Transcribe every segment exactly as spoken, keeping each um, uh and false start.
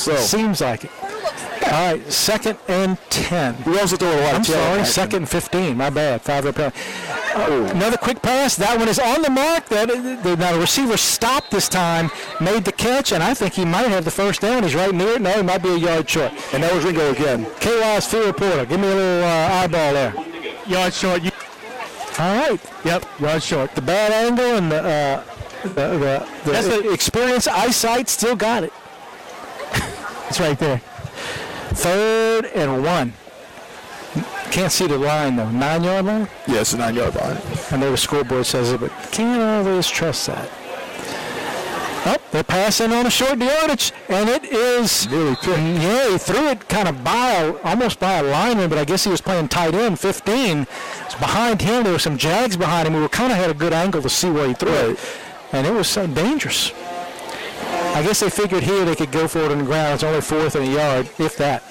so. Seems like it. All right, second and ten. We also throw a lot I'm of sorry, action. second and fifteen. My bad. Five up. Oh. Another quick pass. That one is on the mark. That the, now the receiver stopped this time, made the catch, and I think he might have the first down. He's right near it. No, he might be a yard short. And that was Ringo again. K Y's field reporter. Give me a little uh, eyeball there. Yard short. You- All right. Yep, yard short. The bad angle and the, uh, the, the, the That's the experience eyesight still got it. It's right there. Third and one. Can't see the line, though. Nine-yard line? Yeah, it's a nine-yard line. I know the scoreboard says it, but can't always trust that. Oh, they're passing on a short yardage, and it is really quick. Yeah, he threw it kind of by, a, almost by a lineman, but I guess he was playing tight end, fifteen. It's behind him. There were some Jags behind him. We were kind of had a good angle to see where he threw it, and it was so dangerous. I guess they figured here they could go for it on the ground. It's only fourth and a yard, if that.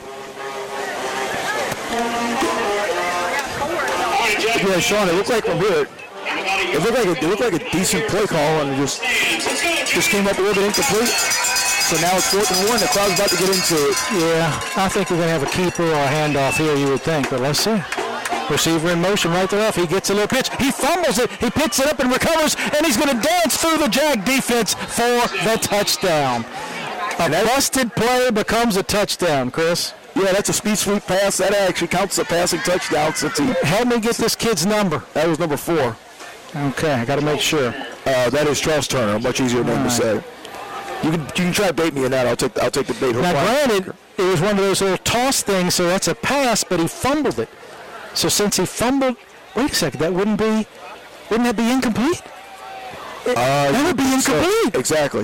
Yeah, Sean, it looked like from here, it looked like a, it looked like a decent play call, and it just just came up a little bit incomplete. So now it's fourth and one. The crowd's about to get into it. Yeah, I think we're going to have a keeper or a handoff here, you would think, but let's see. Receiver in motion right there off. He gets a little pitch. He fumbles it. He picks it up and recovers, and he's going to dance through the Jag defense for the touchdown. A busted play becomes a touchdown, Chris. Yeah, that's a speed sweep pass. That actually counts as a passing touchdown. Since he Help me get this kid's number. That was number four. Okay, I got to make sure. Uh, that is Charles Turner. A much easier name All to say. right. You can you can try to bait me in that. I'll take I'll take the bait. Now, granted, it was one of those little toss things, so that's a pass, but he fumbled it. So since he fumbled, wait a second, that wouldn't be, wouldn't that be incomplete? It, uh, that would be incomplete. So, exactly.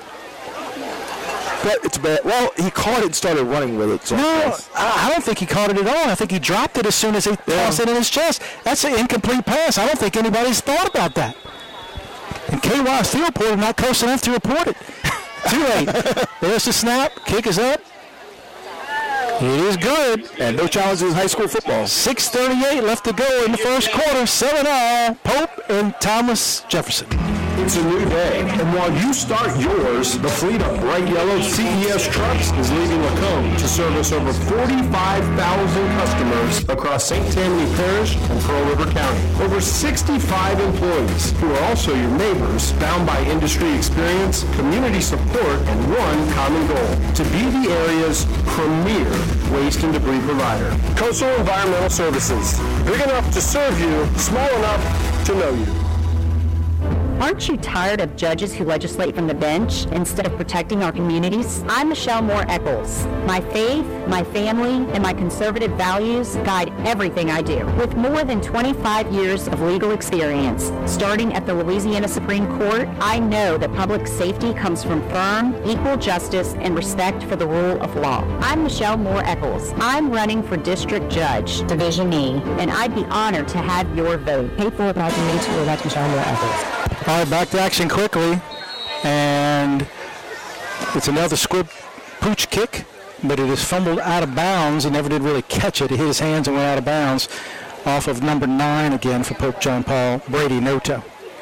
But it's bad. Well, he caught it and started running with it. So no, I don't think he caught it at all. I think he dropped it as soon as he yeah. tossed it in his chest. That's an incomplete pass. I don't think anybody's thought about that. And K Y's field reporter not close enough to report it. Too late. There's the snap. Kick is up. It is good. And no challenges in high school football. six thirty-eight left to go in the first quarter. Seven all. Pope and Thomas Jefferson. It's a new day, and while you start yours, the fleet of bright yellow C E S trucks is leaving Lacombe to service over forty-five thousand customers across Saint Tammany Parish and Pearl River County. Over sixty-five employees who are also your neighbors, bound by industry experience, community support, and one common goal: to be the area's premier waste and debris provider. Coastal Environmental Services, big enough to serve you, small enough to know you. Aren't you tired of judges who legislate from the bench instead of protecting our communities? I'm Michelle Moore Eccles. My faith, my family, and my conservative values guide everything I do. With more than twenty-five years of legal experience, starting at the Louisiana Supreme Court, I know that public safety comes from firm, equal justice, and respect for the rule of law. I'm Michelle Moore Eccles. I'm running for District Judge, Division E, and I'd be honored to have your vote. Paid for by me to elect Michelle Moore Eccles. All right, back to action quickly, and it's another squib pooch kick, but it is fumbled out of bounds. He never did really catch it. It hit his hands and went out of bounds off of number nine again for Pope John Paul, Brady Noto.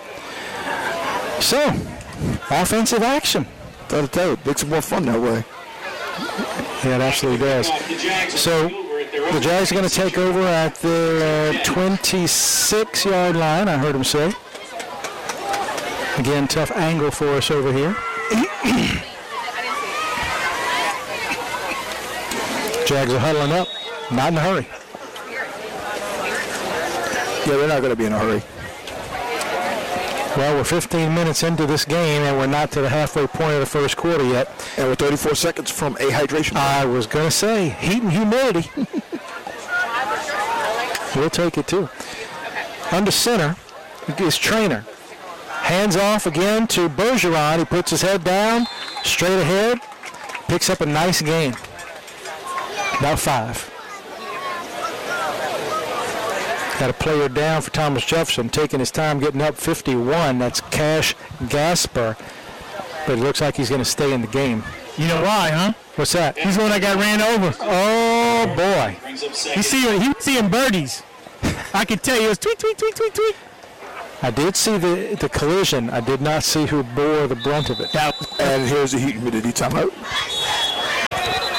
So, offensive action. Thought it tell you, it makes it more fun that way. Yeah, it absolutely does. So, the Jags are going to take over at the twenty-six-yard line, I heard him say. Again, tough angle for us over here. Jags are huddling up, not in a hurry. Yeah, they're not going to be in a hurry. Well, we're fifteen minutes into this game, and we're not to the halfway point of the first quarter yet. And we're thirty-four seconds from a hydration break. I was going to say, heat and humidity. We'll take it, too. Under center is Trainer. Hands off again to Bergeron. He puts his head down, straight ahead, picks up a nice gain. About five. Got a player down for Thomas Jefferson, taking his time getting up fifty-one. That's Cash Gasper. But it looks like he's going to stay in the game. You know why, huh? What's that? He's the one that got ran over. Oh, boy. He's seeing, he was seeing birdies. I could tell you. It was tweet, tweet, tweet, tweet, tweet. I did see the the collision. I did not see who bore the brunt of it. And here's the heat humidity timeout.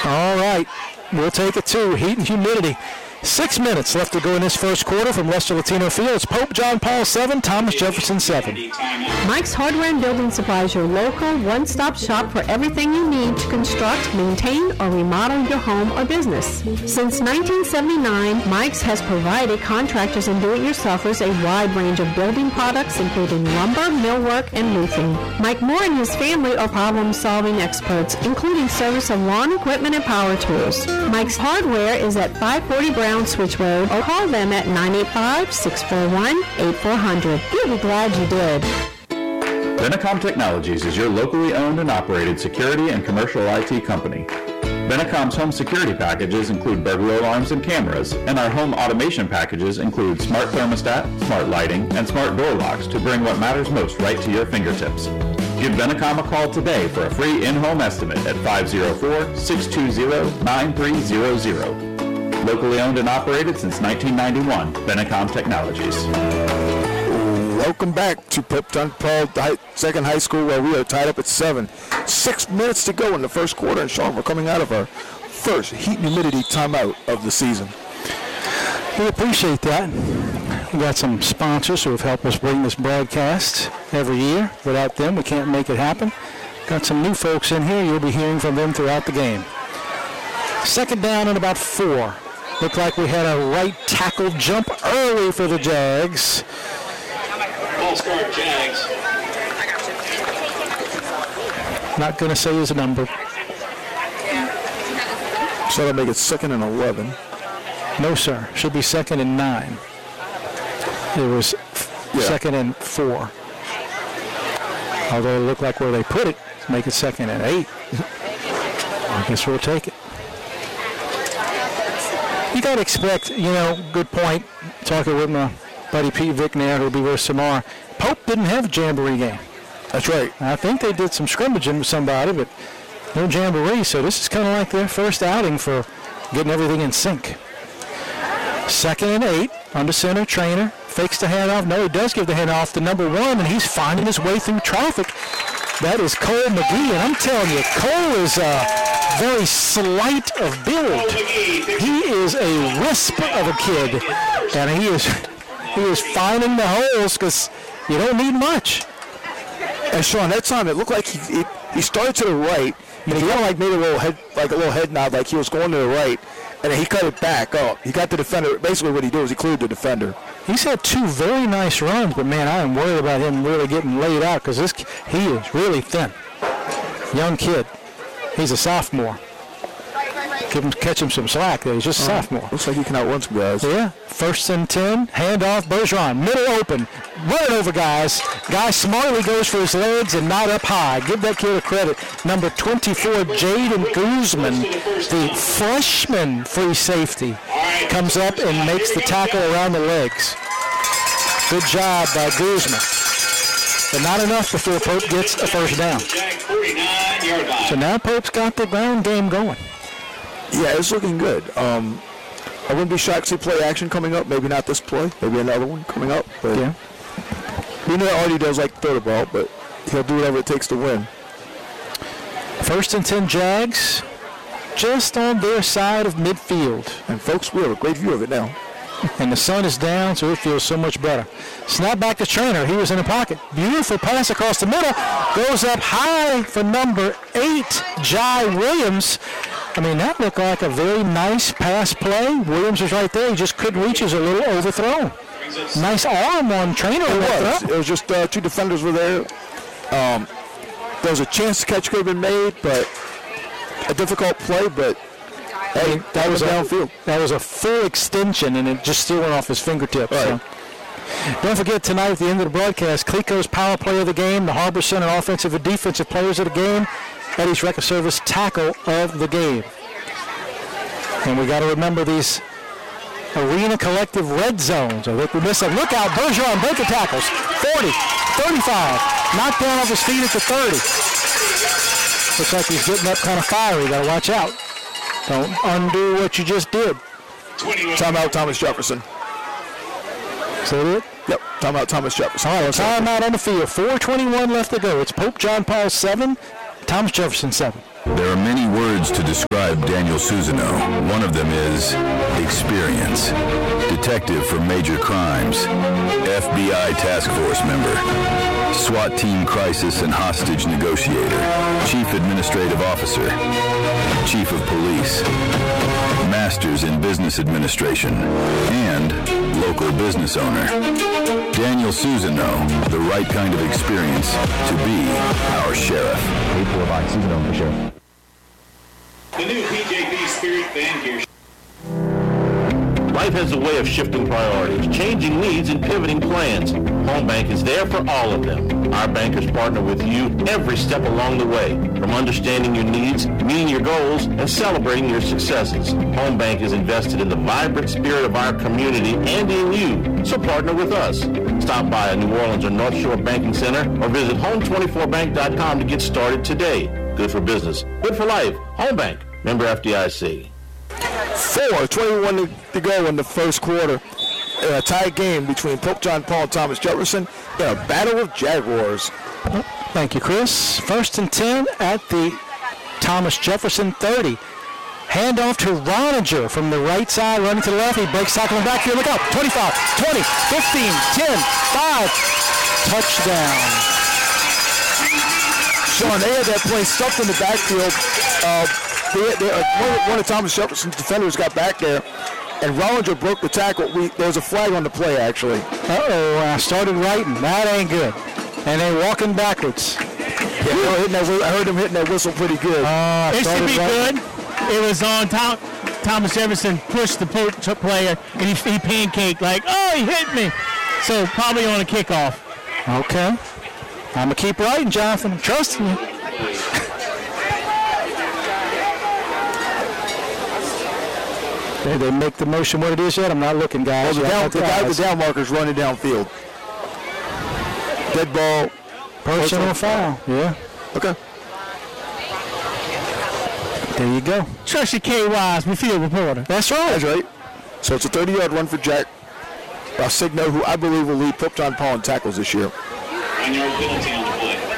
All right, we'll take it too. Heat and humidity. Six minutes left to go in this first quarter from Lester Latino Field. It's Pope John Paul seven, Thomas Jefferson seven. Mike's Hardware and Building Supplies, your local one-stop shop for everything you need to construct, maintain, or remodel your home or business. Since nineteen seventy-nine, Mike's has provided contractors and do-it-yourselfers a wide range of building products, including lumber, millwork, and roofing. Mike Moore and his family are problem-solving experts, including service of lawn equipment and power tools. Mike's Hardware is at five forty Brown Switch Road, or call them at nine eight five, six four one, eight four zero zero. You'll be glad you did. Benecom Technologies is your locally owned and operated security and commercial I T company. Benecom's home security packages include burglar alarms and cameras, and our home automation packages include smart thermostat, smart lighting, and smart door locks to bring what matters most right to your fingertips. Give Benecom a call today for a free in-home estimate at five oh four, six two zero, nine three zero zero. Locally owned and operated since nineteen ninety-one, Benecom Technologies. Welcome back to Pope John Paul Second High School, where we are tied up at seven. Six minutes to go in the first quarter, and Sean, we're coming out of our first heat and humidity timeout of the season. We appreciate that. We got some sponsors who have helped us bring this broadcast every year. Without them, we can't make it happen. Got some new folks in here. You'll be hearing from them throughout the game. Second down and about four. Looked like we had a right tackle jump early for the Jags. All-star Jags. Not going to say his number. So that'll make it second and eleven. No, sir. Should be second and nine. It was yeah. second and four. Although it looked like where they put it, make it second and eight. I guess we'll take it. You got to expect, you know, good point, talking with my buddy Pete Vicknair, who'll be with us tomorrow. Pope didn't have a jamboree game. That's right. I think they did some scrimmaging with somebody, but no jamboree, so this is kind of like their first outing for getting everything in sync. Second and eight, under center, Trainer, fakes the handoff. No, he does give the handoff to number one, and he's finding his way through traffic. That is Cole McGee, and I'm telling you, Cole is uh, very slight of build. He is a wisp of a kid, and he is he is finding the holes because you don't need much. And Sean, that time it looked like he he, he started to the right, and he kind of like made a little head like a little head nod, like he was going to the right, and then he cut it back up. He got the defender. Basically, what he did was he cleared the defender. He's had two very nice runs, but man, I am worried about him really getting laid out because this he is really thin. Young kid. He's a sophomore. Give him, catch him some slack there. He's just a uh, sophomore. Looks like he can outrun some guys. Yeah. First and ten. Handoff. Bergeron. Middle open. Running over guys. Guy smartly goes for his legs and not up high. Give that kid a credit. Number twenty-four, Jaden Guzman, the freshman free safety, comes up and makes the tackle around the legs. Good job by Guzman. But not enough before Pope gets a first down. So now Pope's got the ground game going. Yeah, it's looking good. Um, I wouldn't be shocked to see play action coming up. Maybe not this play. Maybe another one coming up. But yeah. We know Artie does like to throw the ball, but he'll do whatever it takes to win. First and ten Jags, just on their side of midfield. And folks, we have a great view of it now. And the sun is down, so it feels so much better. Snap back to Trainer. He was in the pocket. Beautiful pass across the middle. Goes up high for number eight, Jai Williams. I mean, that looked like a very nice pass play. Williams was right there. He just couldn't reach. It was a little overthrown. Nice arm on Trainer. It was. It was just uh, two defenders were there. Um, there was a chance the catch could have been made, but a difficult play, but hey, that, that was downfield. That was a full extension, and it just still went off his fingertips. Right. So. Don't forget, tonight at the end of the broadcast, Clico's Power Play of the Game, the Harbor Center Offensive and Defensive Players of the Game, Eddie's Record Service Tackle of the Game. And we got to remember these Arena Collective red zones. I think we missed a look out. Bergeron breaking tackles. forty, thirty-five. Knocked down off his feet at the thirty. Looks like he's getting up kind of fiery. Got to watch out. Don't undo what you just did. Timeout, Thomas Jefferson. Is that it? Yep, timeout, Thomas Jefferson. All right, timeout on the field. four twenty-one left to go. It's Pope John Paul seven, Thomas Jefferson seven. There are many words to describe Daniel Susino. One of them is experience. Detective for major crimes. F B I task force member. SWAT team crisis and hostage negotiator. Chief administrative officer. Chief of police. Masters in business administration. And local business owner. Daniel Susino, the right kind of experience to be our sheriff. Paid for by Susino, the sheriff. The new P J B Spirit Van Gear. Life has a way of shifting priorities, changing needs, and pivoting plans. Home Bank is there for all of them. Our bankers partner with you every step along the way, from understanding your needs, meeting your goals, and celebrating your successes. Home Bank is invested in the vibrant spirit of our community and in you, so partner with us. Stop by a New Orleans or North Shore Banking Center or visit home twenty-four bank dot com to get started today. Good for business, good for life. Home Bank, member F D I C. four twenty-one to go in the first quarter. A tie game between Pope John Paul and Thomas Jefferson in a battle of Jaguars. Thank you, Chris. First and ten at the Thomas Jefferson thirty. Handoff to Roninger from the right side, running to the left. He breaks tackle and back here. Look out. twenty-five, twenty, fifteen, ten, five. Touchdown. Sean, they had that play stuffed in the backfield. Uh, they, they, uh, one, one of Thomas Jefferson's defenders got back there, and Rollinger broke the tackle. We, there was a flag on the play, actually. Uh-oh, I started writing. That ain't good. And they're walking backwards. Yeah, they were hitting that, I heard him hitting that whistle pretty good. Uh, it should be writing. good. It was on Tom, Thomas Jefferson pushed the player, and he, he pancaked like, oh, he hit me. So probably on a kickoff. Okay. I'm going to keep writing, Jonathan. I'm trusting you. Did they make the motion what it is yet? I'm not looking, guys. Well, the, down, the guy with the down marker's running downfield. Dead ball. Personal foul. Yeah. Okay. There you go. Trust your K Ys, we field reporter. That's right. That's right. So it's a thirty-yard run for Jack Balsigno, who I believe will lead Pope John Paul in tackles this year. One-yard penalty on the play.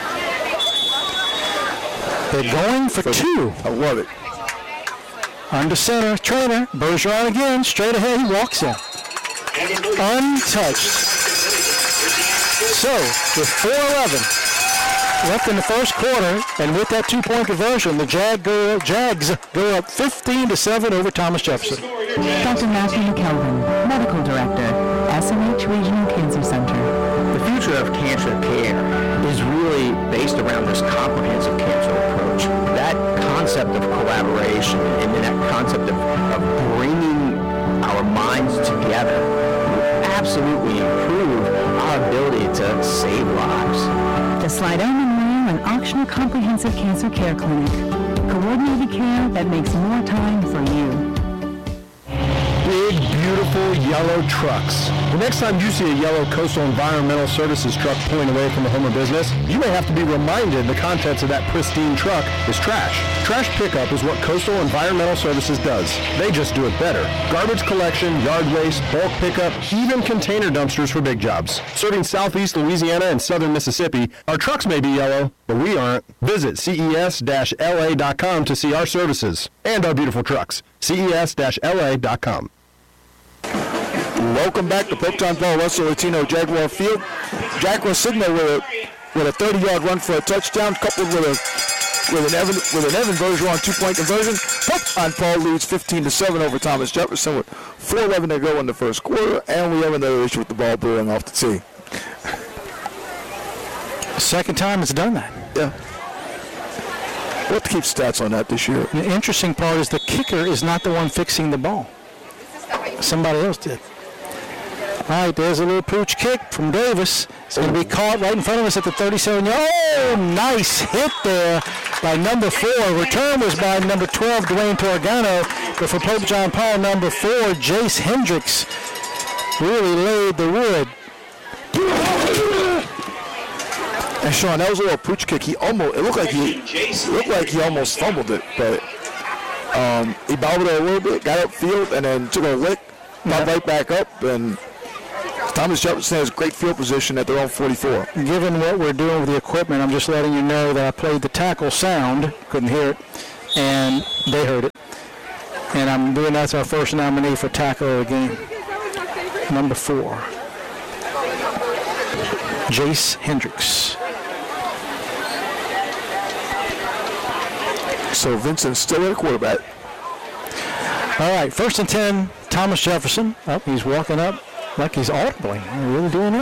They're going for, for two. I love it. Under center, trainer, Bergeron again, straight ahead, he walks in. Untouched. So, with four eleven left in the first quarter, and with that two-point conversion, the Jag go, Jags go up fifteen to seven over Thomas Jefferson. Doctor Matthew McKelvin, Medical Director, S M H Regional Cancer Center. The future of cancer care is really based around this comprehensive cancer approach. That concept of collaboration and that concept of, of bringing our minds together will absolutely improve our ability to save lives. The Slidell Memorial and Auctional Comprehensive Cancer Care Clinic. Coordinated care that makes more time for you. Big, beautiful yellow trucks. The next time you see a yellow Coastal Environmental Services truck pulling away from the home of business, you may have to be reminded the contents of that pristine truck is trash. Trash pickup is what Coastal Environmental Services does. They just do it better. Garbage collection, yard waste, bulk pickup, even container dumpsters for big jobs. Serving southeast Louisiana and southern Mississippi, our trucks may be yellow, but we aren't. Visit C E S L A dot com to see our services and our beautiful trucks. C E S L A dot com. Welcome back to Pope John Paul Russell Latino Jaguar Field. Jack Balsigno with a with a thirty-yard run for a touchdown, coupled with a with an Evan with an Evan Bergeron two-point conversion. Pope John Paul leads fifteen to seven over Thomas Jefferson with four eleven to go in the first quarter, and we have another issue with the ball blowing off the tee. Second time it's done that. Yeah. We'll have to keep stats on that this year. The interesting part is the kicker is not the one fixing the ball. Somebody else did. All right, there's a little pooch kick from Davis. It's going to be caught right in front of us at the thirty-seven yard. Oh, nice hit there by number four. Return was by number twelve, Dwayne Torgano. But for Pope John Paul, number four, Jace Hendricks, really laid the wood. And Sean, that was a little pooch kick. He almost, it looked like he, it looked like he almost fumbled it, but um, he bobbled it a little bit, got upfield, and then took a lick, popped right back up, and Thomas Jefferson has great field position at their own forty-four. Given what we're doing with the equipment, I'm just letting you know that I played the tackle sound, couldn't hear it, and they heard it. And I'm doing that to our first nominee for tackle of the game. Number four, Jace Hendricks. So Vincent's still at quarterback. All right, first and ten, Thomas Jefferson. Oh, he's walking up like he's audibly. Are you really doing that?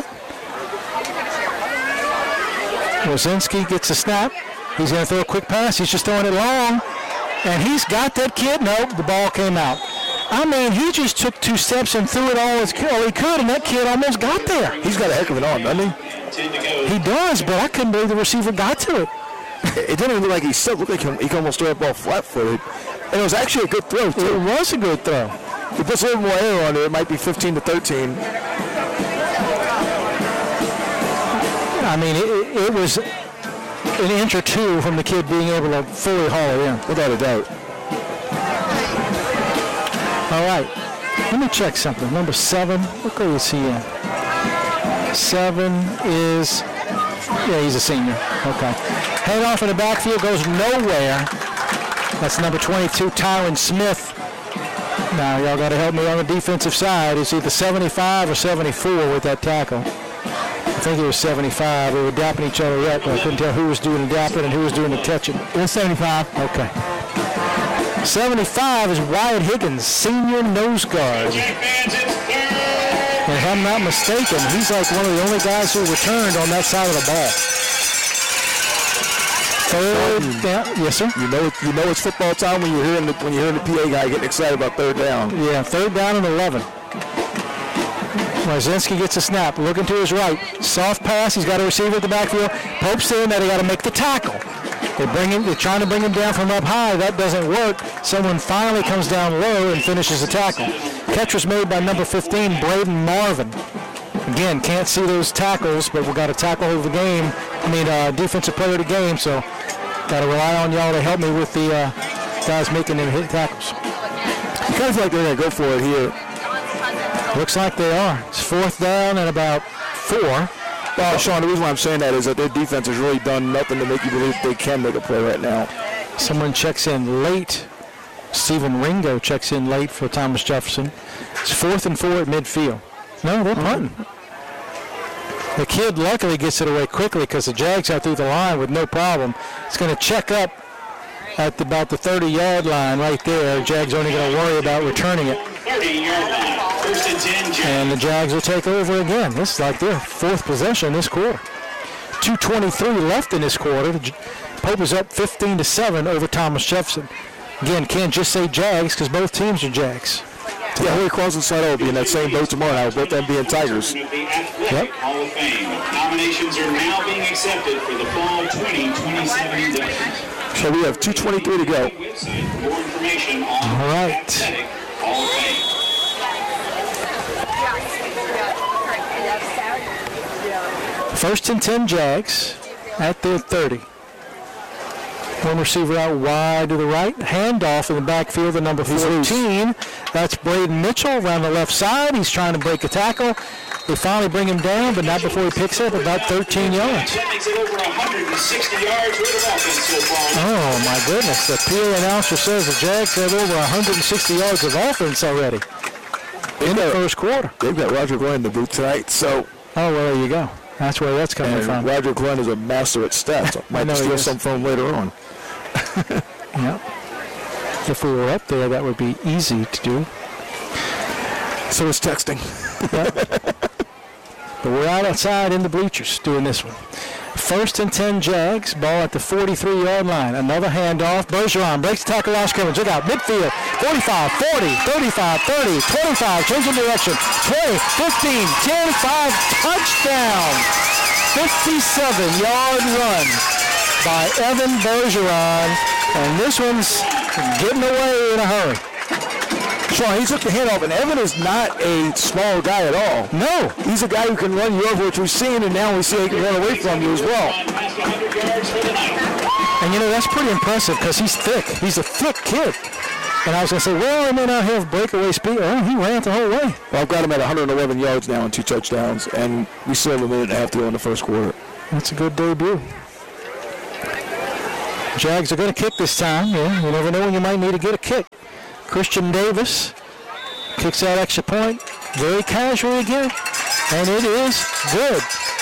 Rosinski gets a snap. He's going to throw a quick pass. He's just throwing it long. And he's got that kid. Nope, the ball came out. I mean, he just took two steps and threw it all, as, all he could, and that kid almost got there. He's got a heck of an arm, doesn't he? He does, but I couldn't believe the receiver got to it. It didn't even look like he stepped. It looked like he could almost throw that ball flat-footed. And it was actually a good throw, too. It was a good throw. If he puts a little more air on it, it might be fifteen to thirteen. I mean, it, it was an inch or two from the kid being able to fully haul it in. Without a doubt. All right. Let me check something. Number seven, what grade is he in? Seven is, yeah, he's a senior. Okay. Head off in the backfield, goes nowhere. That's number twenty-two, Tyron Smith. Now, y'all got to help me on the defensive side. It's either seventy-five or seventy-four with that tackle. I think it was seventy-five. They were dapping each other up, but I couldn't tell who was doing the dapping and who was doing the catching. It was seventy-five. Okay. seventy-five is Wyatt Higgins, senior nose guard. And if I'm not mistaken, he's like one of the only guys who returned on that side of the ball. Third down, yes, sir. You know, you know it's football time when you're hearing the when you're hearing the P A guy getting excited about third down. Yeah, third down and eleven. Rosinski gets a snap, looking to his right. Soft pass, he's got a receiver at the backfield. Pope's in that he got to make the tackle. They bring him, they're trying to bring him down from up high. That doesn't work. Someone finally comes down low and finishes the tackle. Catch was made by number fifteen, Braden Marvin. Again, can't see those tackles, but we've got a tackle of the game. I mean, uh, defensive player of the game, so got to rely on y'all to help me with the uh, guys making them hit tackles. It kind of feel like they're going to go for it here. Looks like they are. It's fourth down and about four. Well, Sean, the reason why I'm saying that is that their defense has really done nothing to make you believe they can make a play right now. Someone checks in late. Stephen Ringo checks in late for Thomas Jefferson. It's fourth and four at midfield. No, they're punting. Mm-hmm. The kid luckily gets it away quickly because the Jags are through the line with no problem. It's going to check up at the, about the thirty-yard line right there. Jags only going to worry about returning it. thirty-yard line. First and ten, Jags. And the Jags will take over again. This is like their fourth possession this quarter. two twenty-three left in this quarter. Pope is up fifteen to seven over Thomas Jefferson. Again, can't just say Jags because both teams are Jags. Yeah, Holy Cross and Slidell will be in that same boat tomorrow night, both them being Tigers. Yep. Hall of Fame. Nominations are now being accepted for the fall twenty twenty-seven induction. So we have two twenty-three to go. More information on All right. Athletic Hall of Fame. First and ten Jags at their thirty. One receiver out wide to the right. Handoff in the backfield to number fourteen. That's Braden Mitchell around the left side. He's trying to break a tackle. They finally bring him down, but not before he picks up about thirteen yards. That makes it over one hundred sixty yards with of offense so far. Oh, my goodness. The P A announcer says the Jags have over one hundred sixty yards of offense already in the first quarter. They've got Roger Glenn in the booth tonight, so. Oh, well, there you go. That's where that's coming and from. Roger Glenn is a master at stats. Might know steal some from later on. Yeah. If we were up there, that would be easy to do. So is texting. But we're out outside in the bleachers doing this one. First and ten Jags, ball at the forty-three-yard line. Another handoff. Bergeron breaks the tackle line scrimmage. Look out, midfield. forty-five, forty, thirty-five, thirty, twenty-five, changing direction. twenty, fifteen, ten, five, touchdown. fifty-seven-yard run by Evan Bergeron. And this one's getting away in a hurry. Sean, he took the handoff, and Evan is not a small guy at all. No. He's a guy who can run you over, which we've seen, and now we see he can run away from you as well. And, you know, that's pretty impressive because he's thick. He's a thick kid. And I was going to say, well, he may not have breakaway speed. Oh, he ran it the whole way. Well, I've got him at one hundred eleven yards now and two touchdowns, and we still have a minute and a half to go in the first quarter. That's a good debut. Jags are going to kick this time. Yeah, you never know when you might need to get a kick. Christian Davis kicks that extra point very casually again, and it is good.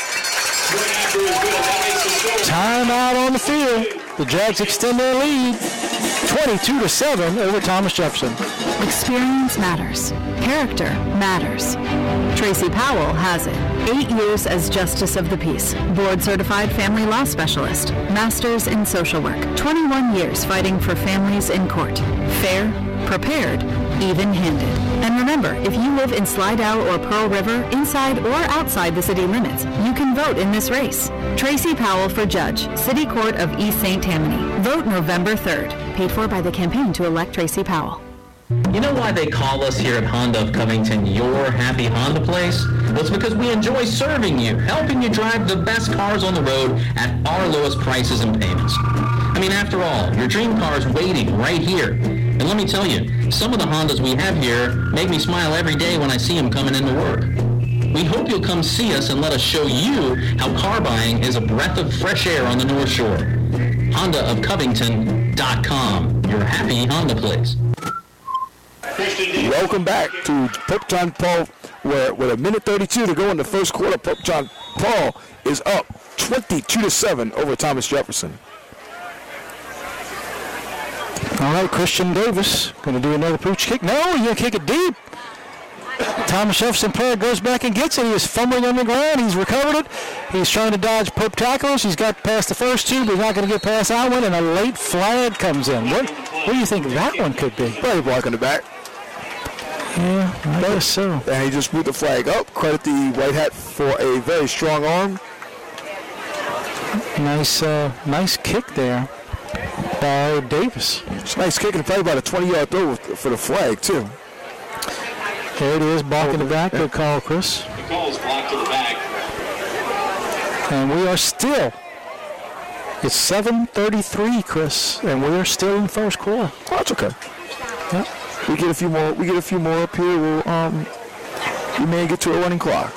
Timeout on the field. The Jags extend their lead, twenty-two to seven over Thomas Jefferson. Experience matters. Character matters. Tracy Powell has it. Eight years as Justice of the Peace, board-certified family law specialist, masters in social work, twenty-one years fighting for families in court. Fair, prepared, even-handed. And remember, if you live in Slidell or Pearl River, inside or outside the city limits, you can vote in this race. Tracy Powell for Judge, City Court of East Saint Tammany. Vote November third. Paid for by the campaign to elect Tracy Powell. You know why they call us here at Honda of Covington your happy Honda place? Well, it's because we enjoy serving you, helping you drive the best cars on the road at our lowest prices and payments. I mean, after all, your dream car is waiting right here. And let me tell you, some of the Hondas we have here make me smile every day when I see them coming into work. We hope you'll come see us and let us show you how car buying is a breath of fresh air on the North Shore. Honda of Covington dot com, your happy Honda place. Welcome back to Pope John Paul, where with a minute thirty-two to go in the first quarter, Pope John Paul is up twenty-two to seven over Thomas Jefferson. All right, Christian Davis going to do another pooch kick. No, he's going to kick it deep. Thomas Jefferson player goes back and gets it. He is fumbling on the ground. He's recovered it. He's trying to dodge Pope tackles. He's got past the first two, but he's not going to get past that one, and a late flag comes in. What, what do you think that one could be? Play block in the back. Yeah, I guess so. And he just moved the flag up. Credit the white hat for a very strong arm. Nice, uh, nice kick there by Davis. It's a nice kick and probably about a twenty-yard throw for the flag, too. There it is, block in the back. Good call, Chris. The call is blocked to the back. And we are still, it's seven thirty-three, Chris, and we are still in the first quarter. Oh, that's okay. Yep. We get a few more. We get a few more up here. We'll um, we may get to a running clock.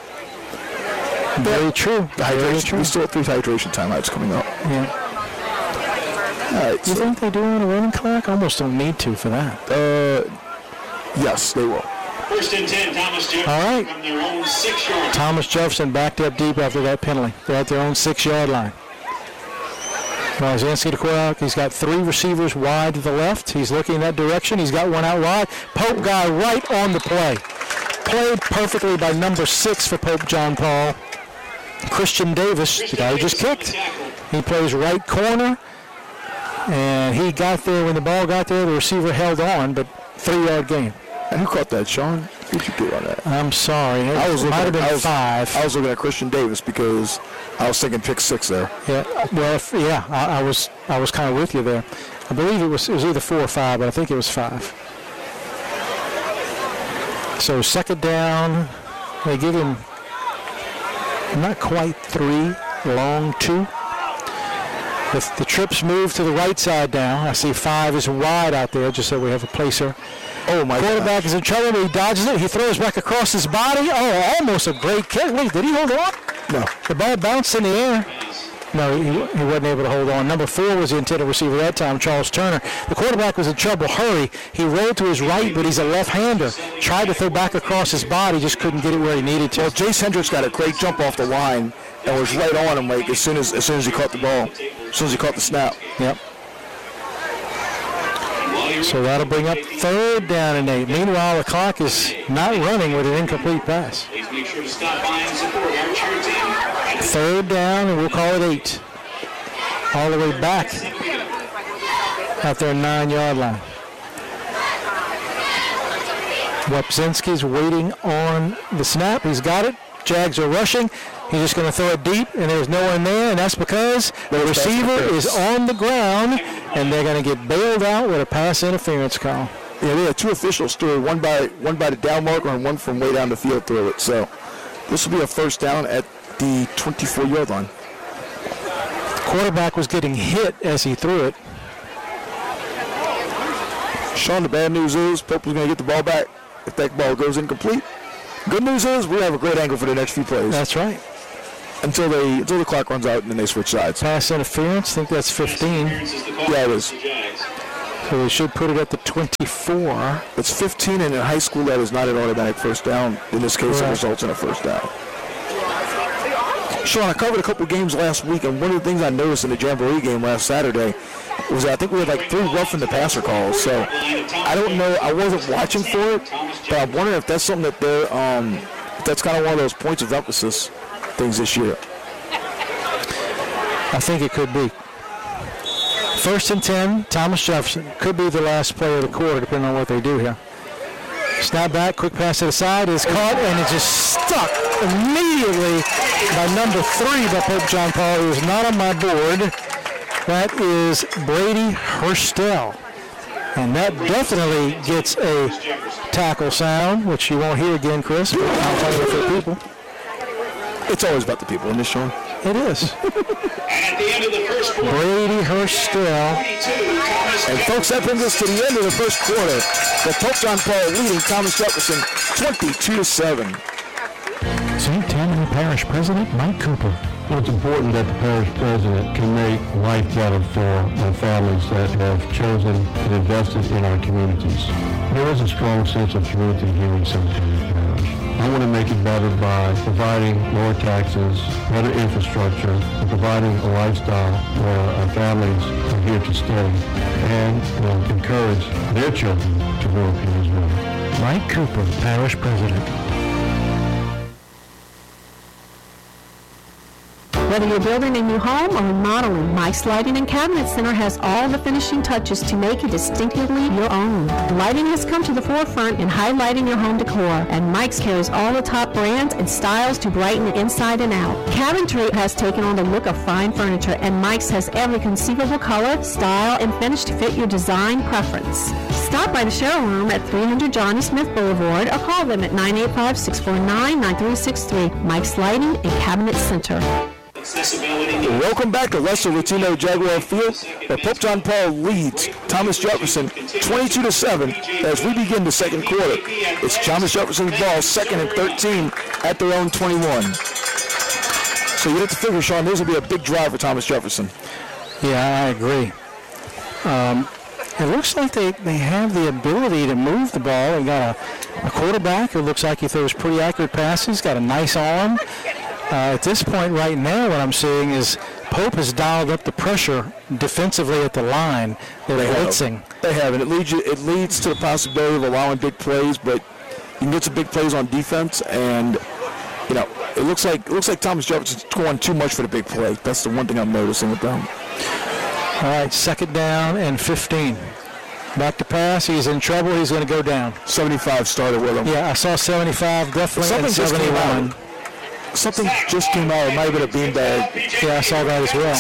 Very true. The hydration. Very true. We still have three hydration timeouts coming up. Yeah. All right. You So, think they do on a running clock? Almost don't need to for that. uh, yes, they will. First and ten, Thomas Jefferson All right. from their own six-yard. Thomas Jefferson backed up deep after that penalty. They're at their own six-yard line. Rosinski to quarterback. He's got three receivers wide to the left. He's looking in that direction. He's got one out wide. Pope guy right on the play. Played perfectly by number six for Pope John Paul. Christian Davis, the guy who just kicked. He plays right corner. And he got there when the ball got there. The receiver held on, but three-yard gain. And who caught that, Sean? Who'd you get on that? I'm sorry. It I was might looking have been I was, five. I was looking at Christian Davis because I was thinking pick six there. Yeah, well, if, yeah, I, I was I was kind of with you there. I believe it was it was either four or five, but I think it was five. So second down, they give him not quite three, long two. The, the trips move to the right side now. I see five is wide out there, just so we have a placer. Oh, my Quarterback gosh. is in trouble, but he dodges it. He throws back across his body. Oh, almost a great kick. Wait, did he hold on? No. The ball bounced in the air. No, he, he wasn't able to hold on. Number four was the intended receiver that time, Charles Turner. The quarterback was in trouble. Hurry. He rolled to his right, but he's a left-hander. Tried to throw back across his body, just couldn't get it where he needed to. Well, Jace Hendricks got a great jump off the line and was right on him like as soon as as soon as he caught the ball, as soon as he caught the snap. Yep. So that'll bring up third down and eight. Meanwhile, the clock is not running with an incomplete pass. Please make sure to stop by and support our cheer team. Third down, and we'll call it eight. All the way back at their nine-yard line. Wapzinski's waiting on the snap. He's got it. Jags are rushing. He's just going to throw it deep, and there's no one there, and that's because the receiver is on the ground, and they're going to get bailed out with a pass interference call. Yeah, they had two officials threw it, one by one by the down marker and one from way down the field threw it. So this will be a first down at the twenty-four-yard line. Quarterback was getting hit as he threw it. Sean, the bad news is Pope is going to get the ball back if that ball goes incomplete. Good news is we have a great angle for the next few plays. That's right. Until they until the clock runs out and then they switch sides. Pass interference, I think that's fifteen. Yeah, it is. So they should put it at the twenty-four. It's fifteen, and in high school that is not an automatic first down. In this case, Right. it results in a first down. Sean, I covered a couple games last week, and one of the things I noticed in the Jamboree game last Saturday was that I think we had like three roughing the passer calls. So I don't know. I wasn't watching for it, but I'm wondering if that's something that they're, um, if that's kind of one of those points of emphasis things this year. I think it could be. First and ten, Thomas Jefferson. Could be the last play of the quarter, depending on what they do here. Snap back, quick pass to the side is caught, and it just stuck immediately by number three by Pope John Paul, who is not on my board. That is Brady Hurstel. And that definitely gets a tackle sound, which you won't hear again, Chris, but I'll tell you for the people. It's always about the people in this show. It is. At the end of the first quarter, Brady Hurstel. And folks, that brings us to the end of the first quarter. The Pope John Paul leading Thomas Jefferson twenty-two to seven. Saint Tammany Parish President Mike Cooper. Well, it's important that the parish president can make life better for the families that have chosen and invested in our communities. There is a strong sense of community here in Saint Tammany Parish. I want to make it better by providing lower taxes, better infrastructure, and providing a lifestyle where our families are here to stay, and will encourage their children to grow up here as well. Mike Cooper, Parish President. Whether you're building a new home or remodeling, Mike's Lighting and Cabinet Center has all the finishing touches to make it distinctively your own. Lighting has come to the forefront in highlighting your home decor, and Mike's carries all the top brands and styles to brighten it inside and out. Cabinetry has taken on the look of fine furniture, and Mike's has every conceivable color, style, and finish to fit your design preference. Stop by the showroom at three hundred Johnny Smith Boulevard or call them at nine eight five, six four nine, nine three six three. Mike's Lighting and Cabinet Center. Welcome back to Lester Latino Jaguar Field, where Pope John Paul leads Thomas Jefferson twenty-two to seven as we begin the second quarter. It's Thomas Jefferson's ball, second and thirteen at their own twenty-one. So you have to figure, Sean, this will be a big drive for Thomas Jefferson. Yeah, I agree. Um, it looks like they, they have the ability to move the ball. They got a, a quarterback who looks like he throws pretty accurate passes, got a nice arm. Uh, at this point right now, what I'm seeing is Pope has dialed up the pressure defensively at the line. They're They have. blitzing. They have, and it leads you, it leads to the possibility of allowing big plays, but you can get some big plays on defense, and you know it looks like it looks like Thomas Jefferson's going too much for the big play. That's the one thing I'm noticing with them. All right, second down and fifteen. Back to pass. He's in trouble. He's going to go down. seventy-five started with him. Yeah, I saw seventy-five definitely Something and just came seventy-one. out. Something just came out. It might have been a beanbag. Yeah, I saw that as well.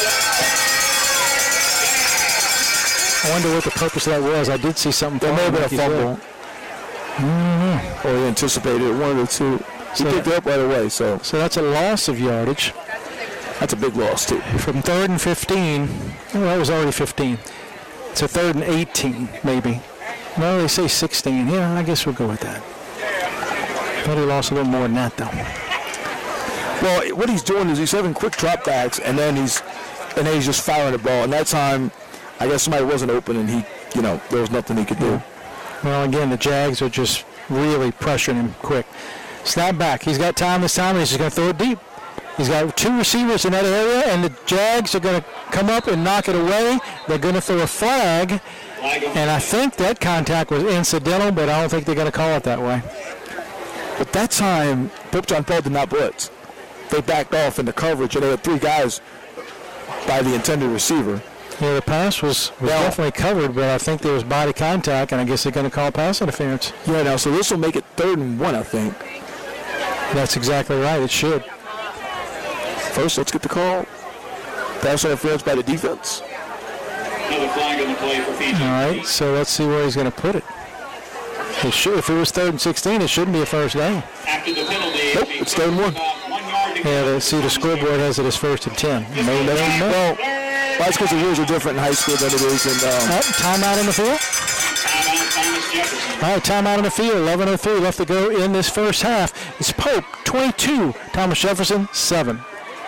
I wonder what the purpose of that was. I did see something. There may have been a falling, fumble. Mm-hmm. Or he anticipated it, one of the two. He So- picked it up right away, so So that's a loss of yardage. that's a big loss, too. From third and fifteen. Oh, that was already fifteen. To third and eighteen, maybe. No, they say sixteen. Yeah, I guess we'll go with that. Thought he lost a little more than that, though. Well, what he's doing is he's having quick drop backs, and then he's and then he's just firing the ball. And that time, I guess somebody wasn't open, and he, you know, there was nothing he could do. Well, again, the Jags are just really pressuring him quick. Snap back. He's got time this time, and he's just going to throw it deep. He's got two receivers in that area, and the Jags are going to come up and knock it away. They're going to throw a flag, and I think that contact was incidental, but I don't think they're going to call it that way. But that time, Pope John Paul did not blitz. They backed off in the coverage, and they had three guys by the intended receiver. Yeah, the pass was, was Now- definitely covered, but I think there was body contact, and I guess they're going to call pass interference. Yeah, now, so this will make it third and one, I think. That's exactly right. It should. First, let's get the call. Pass interference by the defense. Another flag on the play for Fiji. All right, so let's see where he's going to put it. It should, if it was third and sixteen, it shouldn't be a first down. After the penalty, Nope, it's third and one. Yeah, the, see, the scoreboard has it as first and ten. No, no, no. Well, that's because the rules are different in high school than it is in. Um, Oh, timeout on the field. Thomas Jefferson. All right, timeout on the field. eleven oh three left to go in this first half. It's Pope, twenty-two. Thomas Jefferson, seven.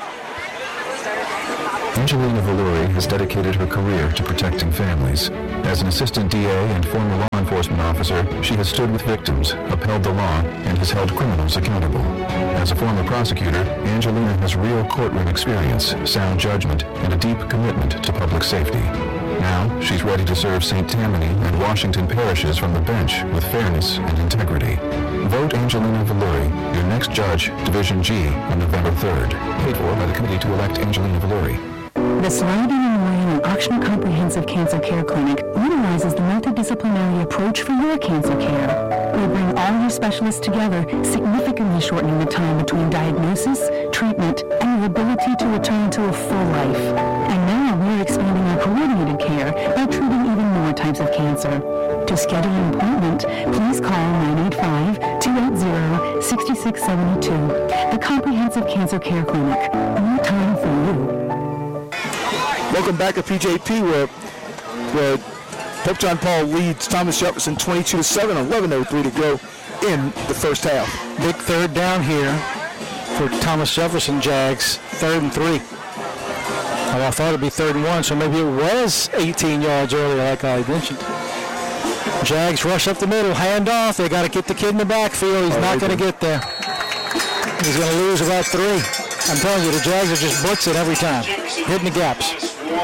Angelina Valuri has dedicated her career to protecting families. As an assistant D A and former law enforcement officer, she has stood with victims, upheld the law, and has held criminals accountable. As a former prosecutor, Angelina has real courtroom experience, sound judgment, and a deep commitment to public safety. Now, she's ready to serve Saint Tammany and Washington parishes from the bench with fairness and integrity. Vote Angelina Valuri, your next judge, Division G, on November third. Paid for by the Committee to elect Angelina Valuri. The Sliding Memorial and Oxnard Comprehensive Cancer Care Clinic utilizes the multidisciplinary approach for your cancer care. We bring all your specialists together, significantly shortening the time between diagnosis, treatment, and your ability to return to a full life. And now we're expanding our coordinated care by treating even more types of cancer. To schedule an appointment, please call nine eight five, two eight zero, six six seven two. The Comprehensive Cancer Care Clinic. More time for you. Welcome back to P J P, where, where Pope John Paul leads Thomas Jefferson twenty-two to seven, eleven oh three to go in the first half. Big third down here for Thomas Jefferson Jags, third and three. Oh, I thought it'd be third and one, so maybe it was eighteen yards earlier, like I mentioned. Jags rush up the middle, hand off. They got to get the kid in the backfield. He's oh, not going to get there. He's going to lose about three. I'm telling you, the Jags are just blitzing every time, hitting the gaps.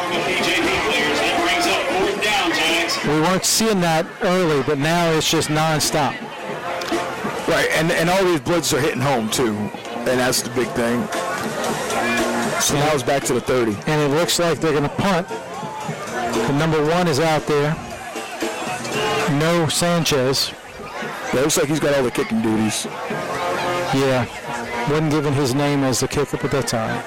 We weren't seeing that early, but now it's just nonstop. Right, and and all these blitzes are hitting home too, and that's the big thing. So now it's back to the thirty. And it looks like they're going to punt. The number one is out there. No Sanchez. Yeah, it looks like he's got all the kicking duties. Yeah, wasn't given his name as the kicker at that time.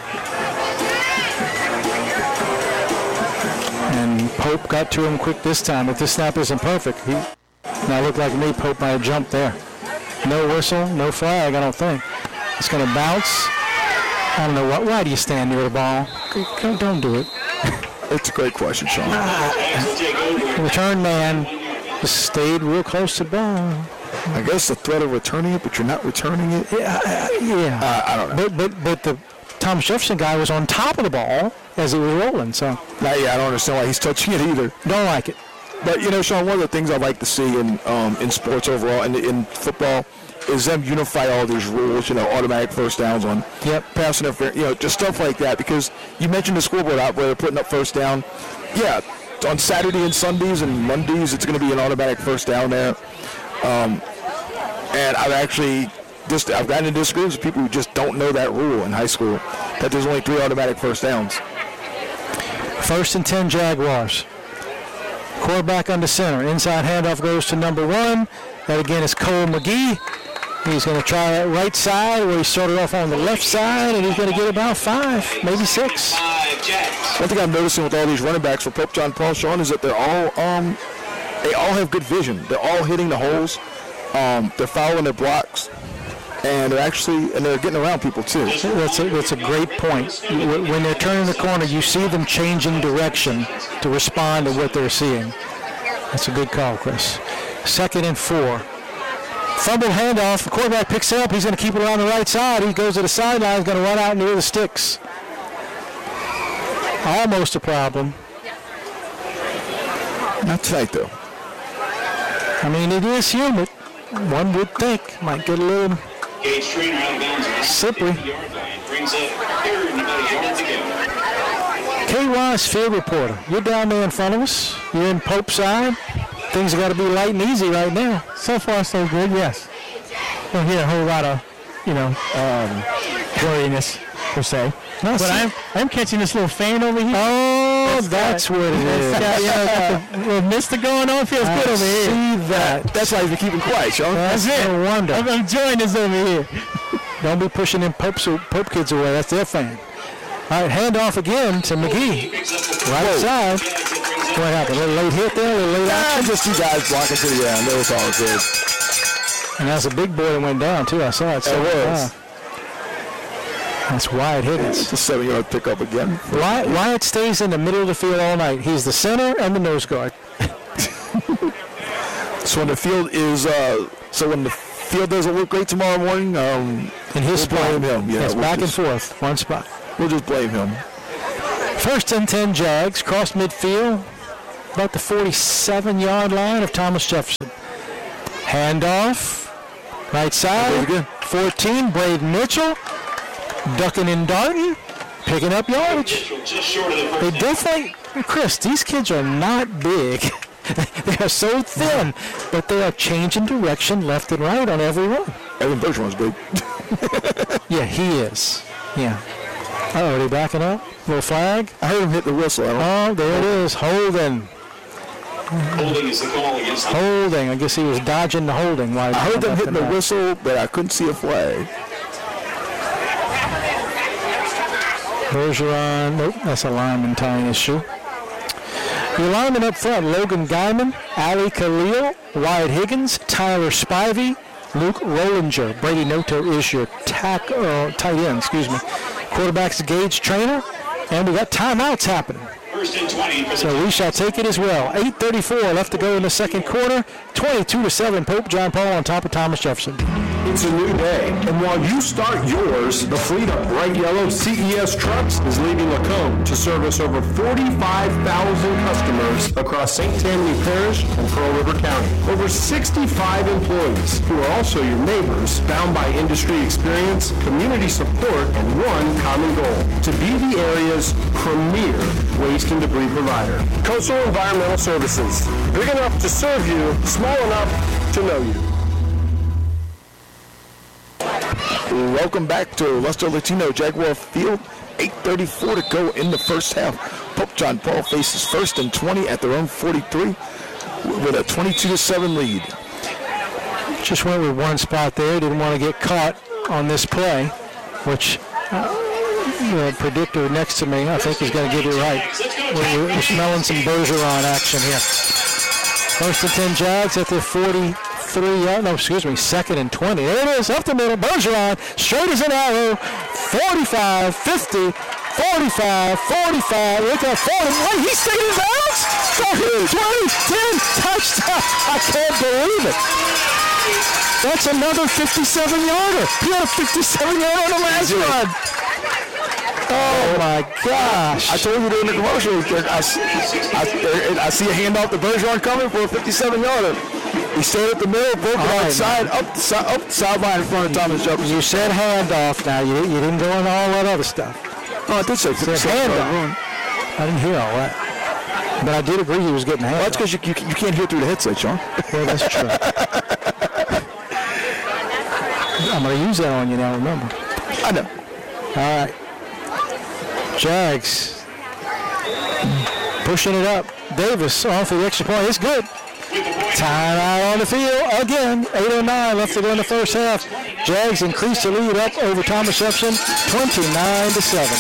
And Pope got to him quick this time. If this snap isn't perfect, he now looked like me. Pope might have jumped there. No whistle, no flag, I don't think. It's going to bounce. I don't know what. Why do you stand near the ball? Don't do it. It's a great question, Sean. Ah, return man just stayed real close to the ball. I guess the threat of returning it, but you're not returning it. Yeah, uh, yeah. Uh, I don't know. But but but the Thomas Jefferson guy was on top of the ball as he was rolling. So. Nah, yeah, I don't understand why he's touching it either. Don't like it. But you know, Sean, one of the things I like to see in um, in sports overall and in, in football is them unify all these rules. You know, automatic first downs on yep. pass interference. You know, just stuff like that. Because you mentioned the scoreboard out where they're putting up first down. Yeah, on Saturday and Sundays and Mondays, it's going to be an automatic first down there. Um, and I've actually just I've gotten into disagreements with people who just don't know that rule in high school, that there's only three automatic first downs. First and ten Jaguars. Quarterback under center. Inside handoff goes to number one. That again is Cole McGee. He's going to try that right side where he started off on the left side, and he's going to get about five, maybe six. One thing I'm noticing with all these running backs for Pope John Paul, Sean, is that they're all um, they all have good vision. They're all hitting the holes. Um, they're following their blocks, and they're actually and they're getting around people too. That's a, that's a great point. When they're turning the corner, you see them changing direction to respond to what they're seeing. That's a good call, Chris. Second and four. Fumble handoff. The quarterback picks it up. He's going to keep it around the right side. He goes to the sideline. He's going to run out near the sticks. Almost a problem. Not tonight, though. I mean, it is humid. One would think. Might get a little slippery. K Y's field reporter. You're down there in front of us. You're in Pope's side. Things have got to be light and easy right now. So far, so good, yes. Don't hear a whole lot of, you know, um, blurriness, per se. No, but I'm I'm catching this little fan over here. Oh, that's, that's what it is. Yeah, yeah, a little mister going on. Feels I good over here. see that. That's why you're keeping quiet, Sean. That's, that's it. No wonder. I'm, I'm enjoying this over here. Don't be pushing them Pope, Pope kids away. That's their fan. All right, handoff again to McGee. Right side. What happened? A little late hit there? A little late action? Just two guys blocking to the end. It was all good. And that's a big boy that went down, too. I saw it. It was. That's Wyatt Higgins. It's a seven-yard pickup again. Wyatt, Wyatt stays in the middle of the field all night. He's the center and the nose guard. That's So when the field is, uh, so when the field doesn't look great tomorrow morning, um, in his we'll spot, blame him. Yeah, it's we'll back just, and forth, one spot. We'll just blame him. First and ten Jags, cross midfield, about the forty-seven-yard line of Thomas Jefferson. Handoff, right side, fourteen, Brave Mitchell, ducking and darting, picking up yardage. They definitely, Chris, these kids are not big. They are so thin, but they are changing direction left and right on every run. Evan Bergeron's big. Yeah, he is. Yeah. Oh, are they backing up? Little flag? I heard him hit the whistle. Oh, there it is. Holding. Holding is the call against the Holding. I guess he was dodging the holding. While I heard them hitting the back. whistle, but I couldn't see a flag. Bergeron. Nope, that's a lineman tying his shoe. Your linemen up front, Logan Guyman, Ali Khalil, Wyatt Higgins, Tyler Spivey, Luke Rollinger. Brady Noto is your tack, uh, tight end, excuse me. Quarterback's Gage Trainer, and we got timeouts happening. First and twenty for the So we shall take it as well. eight thirty-four left to go in the second quarter. twenty-two to seven, Pope John Paul on top of Thomas Jefferson. It's a new day, and while you start yours, the fleet of bright yellow C E S trucks is leaving Lacombe to service over forty-five thousand customers across Saint Tammany Parish and Pearl River County. Over sixty-five employees who are also your neighbors, bound by industry experience, community support, and one common goal: to be the area's premier waste and debris provider. Coastal Environmental Services, big enough to serve you, small enough to know you. Welcome back to Luster Latino Jaguar Field. eight thirty-four to go in the first half. Pope John Paul faces first and twenty at their own forty-three with a twenty-two to seven lead. Just went with one spot there. Didn't want to get caught on this play, which uh, the predictor next to me, I think, is going to get it right. We're, we're smelling some Bergeron action here. First and ten Jags at their forty-three, yard, no, excuse me, second and twenty. There it is, up the middle, Bergeron, straight as an arrow, forty-five, fifty, forty-five, forty-five, look at forty, wait, he stayed his out? twenty, ten, touchdown, I can't believe it. That's another fifty-seven yarder. He had a fifty-seven yarder on the last run. Oh, my gosh. I told you during the commercial, I, I, I see a handoff to Bergeron coming for a fifty-seven yarder. He stayed at the middle, broke it outside, up the, si- up the sideline in front of Thomas Jefferson. You said handoff now. You, you didn't go into all that other stuff. Oh, I did say fifty-seven handoff. I didn't hear all that. But I did agree he was getting handoff. Well, that's because you, you, you can't hear through the headset, Sean. Well, that's true. I'm going to use that on you now, remember. I know. All right. Jags pushing it up. Davis off the extra point. It's good. Timeout on the field again. eight oh nine left to go in the first half. Jags increased the lead up over Thomas Jefferson, twenty-nine to seven.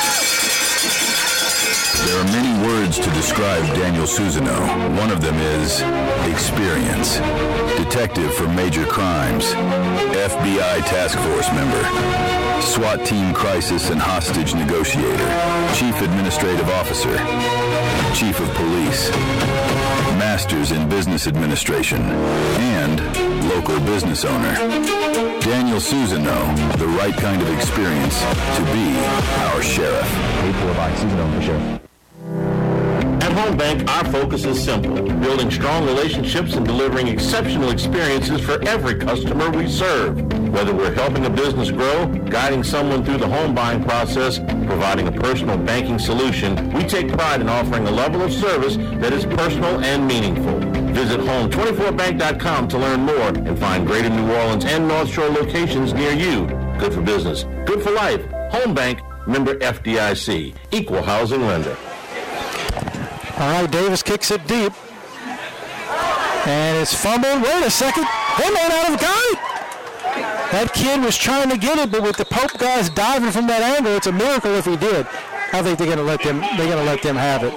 There are many words to describe Daniel Susino. One of them is experience. Detective for major crimes. F B I task force member. SWAT team crisis and hostage negotiator. Chief administrative officer. Chief of police. Masters in business administration. And local business owner. Daniel Susino, the right kind of experience to be our sheriff. Paid for by Susino, the sheriff. At Home Bank, our focus is simple: building strong relationships and delivering exceptional experiences for every customer we serve. Whether we're helping a business grow, guiding someone through the home buying process, providing a personal banking solution, we take pride in offering a level of service that is personal and meaningful. Visit home twenty-four bank dot com to learn more and find greater New Orleans and North Shore locations near you. Good for business, good for life. Home Bank, member F D I C, equal housing lender. All right, Davis kicks it deep. And it's fumbled. Wait a second. They made out of a guy. That kid was trying to get it, but with the Pope guys diving from that angle, it's a miracle if he did. I think they're going to let them. They're going to let them have it.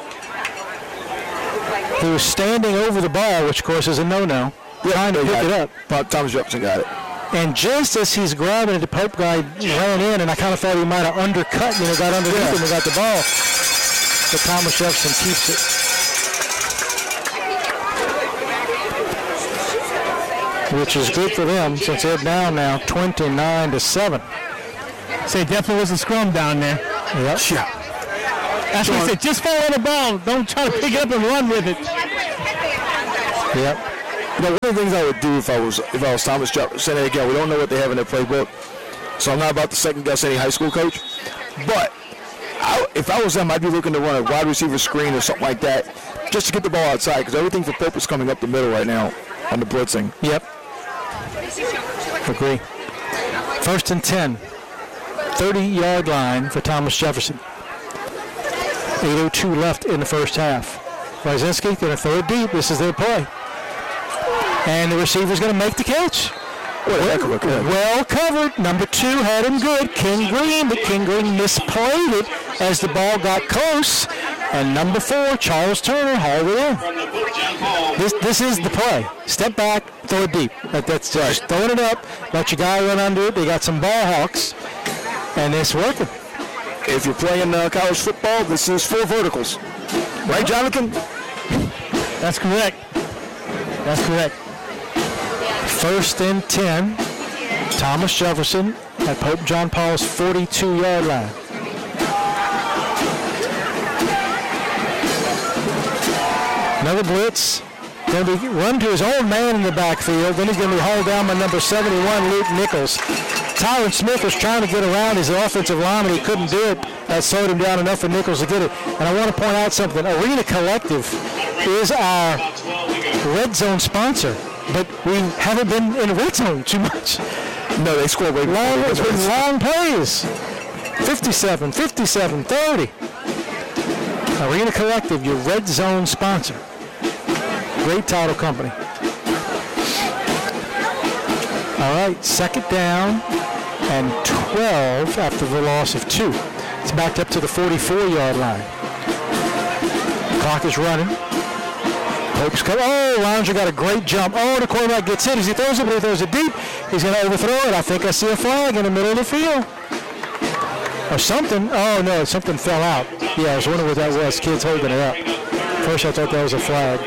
He was standing over the ball, which of course is a no-no. Yeah, trying to pick it up. But Thomas Jefferson got it. And just as he's grabbing it, the Pope guy ran in, and I kind of thought he might have undercut, you know, got underneath yeah. him and got the ball. But Thomas Jefferson keeps it. which is good for them since they're down now twenty-nine to seven. Say, definitely was a scrum down there. Yep. Yeah. That's what I said. Just follow the ball. Don't try to pick it up and run with it. Yep. You know, one of the things I would do if I was if I was Thomas Jefferson, and again, we don't know what they have in their playbook, so I'm not about to second guess any high school coach. But I, if I was them, I'd be looking to run a wide receiver screen or something like that, just to get the ball outside, because everything for Pope is coming up the middle right now on the blitzing. Yep. Agree. First and ten. thirty-yard line for Thomas Jefferson. eight oh two left in the first half. Wyzinski going to throw it deep. This is their play. And the receiver's going to make the catch. Well, well covered. Number two had him good. King Green, but King Green misplayed it as the ball got close. And number four, Charles Turner, hauled it in. This this is the play. Step back, throw it deep. That, that's just throwing it up. Let your guy run under it. They got some ball hawks, and it's working. If you're playing uh, college football, this is four verticals. Right, Jonathan? That's correct. That's correct. First and ten. Thomas Jefferson at Pope John Paul's forty-two-yard line. Another blitz. Going to be run to his own man in the backfield. Then he's going to be hauled down by number seventy-one, Luke Nichols. Tyron Smith was trying to get around his offensive lineman. He couldn't do it. That slowed him down enough for Nichols to get it. And I want to point out something. Arena Collective is our red zone sponsor, but we haven't been in the red zone too much. No, they score way long. It's been long plays. fifty-seven, fifty-seven, thirty. Arena Collective, your red zone sponsor. Great title company. All right, second down and twelve after the loss of two. It's backed up to the forty-four-yard line. Clock is running. Pope's coming. Oh, Lounger got a great jump. Oh, the quarterback gets hit. As he throws it, but he throws it deep. He's going to overthrow it. I think I see a flag in the middle of the field. Or something. Oh, no, something fell out. Yeah, I was wondering what that was. Kids holding it up. First, I thought that was a flag.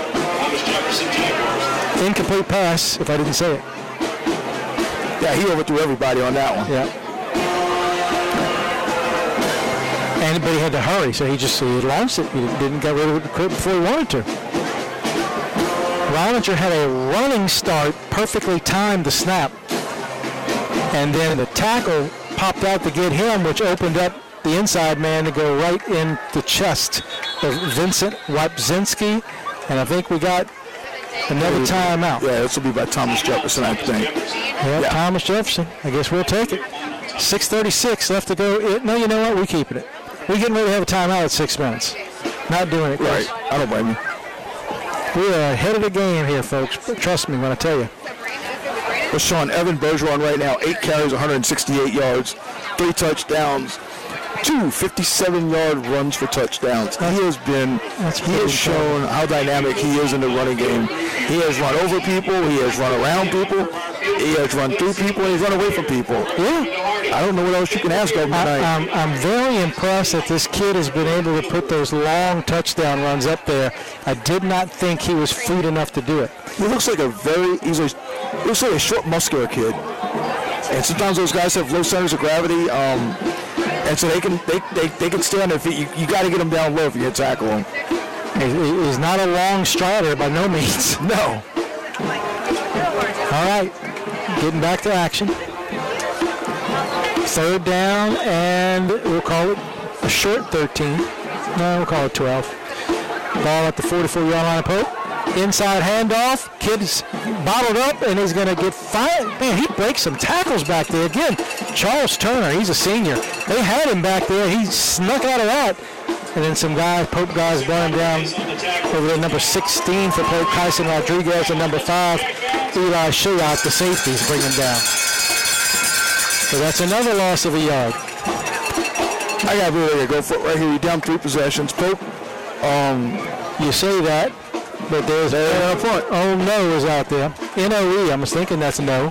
Incomplete pass, if I didn't say it. Yeah, he overthrew everybody on that one. Yeah. And but he had to hurry, so he just he launched it. He didn't get rid of it before he wanted to. Rollinger had a running start, perfectly timed the snap. And then the tackle popped out to get him, which opened up the inside man to go right in the chest of Vincent Wapzinski. And I think we got another timeout. Yeah, this will be by Thomas Jefferson, I think. Yeah, yeah, Thomas Jefferson. I guess we'll take it. six thirty-six left to go. It, no, you know what? We're keeping it. We're getting ready to have a timeout at six minutes. Not doing it, Chris. Right. I don't blame you. We are ahead of the game here, folks. But trust me when I tell you. Well, Sean, Evan Bergeron right now, eight carries, one hundred sixty-eight yards, three touchdowns, two fifty-seven-yard runs for touchdowns. He has been, That's he has shown how dynamic he is in the running game. He has run over people. He has run around people. He has run through people. And he's run away from people. Yeah. I don't know what else you can ask of him tonight. I, I'm, I'm very impressed that this kid has been able to put those long touchdown runs up there. I did not think he was fleet enough to do it. He looks like a very, he's a, he looks like a short, muscular kid. And sometimes those guys have low centers of gravity. Um, and so they can they, they, they can stay on their feet. You, you got to get them down low if you tackle him. He's not a long strider by no means. No. All right, getting back to action. Third down, and we'll call it a short thirteen. No, we'll call it twelve. Ball at the forty-four-yard line of Pope. Inside handoff. Kid's bottled up, and he's going to get five. Man, he breaks some tackles back there again. Charles Turner, he's a senior. They had him back there. He snuck out of that. And then some guys, Pope guys, brought him down over there. Number sixteen for Pope, Kyson Rodriguez, and number five, Eli Shayok, the safeties, bring him down. So that's another loss of a yard. I got really to go for it right here. You're down three possessions. Pope, um, you say that, but there's a uh, point. Oh, no is out there. N O E, I was thinking that's no.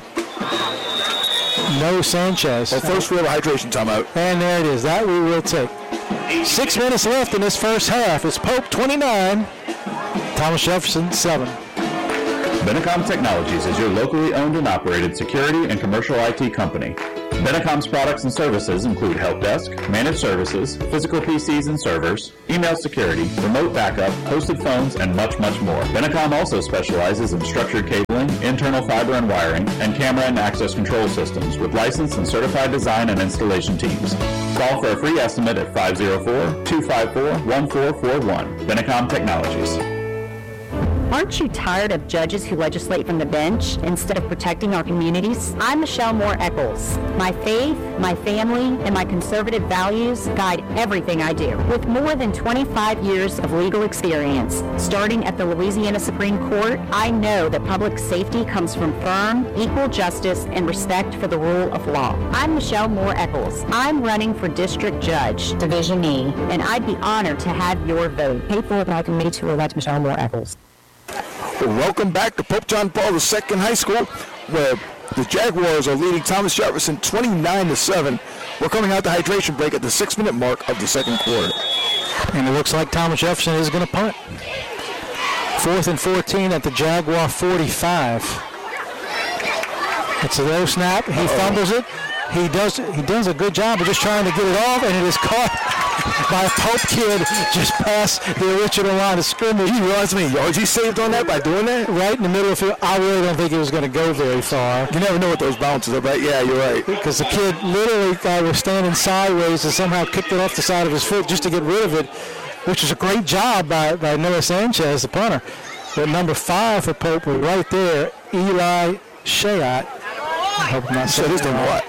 No Sanchez. Well, first we have a hydration timeout. And there it is. That we will take. Six minutes left in this first half. It's Pope twenty-nine, Thomas Jefferson seven. Benecom Technologies is your locally owned and operated security and commercial I T company. Benecom's products and services include help desk, managed services, physical P Cs and servers, email security, remote backup, hosted phones, and much, much more. Benecom also specializes in structured cabling, internal fiber and wiring, and camera and access control systems with licensed and certified design and installation teams. Call for a free estimate at five oh four, two five four, one four four one. Benecom Technologies. Aren't you tired of judges who legislate from the bench instead of protecting our communities? I'm Michelle Moore Eccles. My faith, my family, and my conservative values guide everything I do. With more than twenty-five years of legal experience, starting at the Louisiana Supreme Court, I know that public safety comes from firm, equal justice, and respect for the rule of law. I'm Michelle Moore Eccles. I'm running for District Judge, Division E, and I'd be honored to have your vote. Paid for by committee to elect Michelle Moore Eccles. Welcome back to Pope John Paul the Second High School, where the Jaguars are leading Thomas Jefferson twenty-nine to seven. We're coming out the hydration break at the six-minute mark of the second quarter. And it looks like Thomas Jefferson is going to punt. Fourth and fourteen at the Jaguar forty-five. It's a low snap. He Uh-oh. fumbles it. He does he does a good job of just trying to get it off, and it is caught by a Pope kid just past the original line of scrimmage. He reminds me, yards he saved on that by doing that? Right in the middle of the field. I really don't think it was going to go very far. You never know what those bounces are about. Yeah, you're right. Because the kid literally uh, was standing sideways and somehow kicked it off the side of his foot just to get rid of it, which was a great job by, by Noah Sanchez, the punter. But number five for Pope was right there, Eli Shayat. I hope I'm not saying his name right.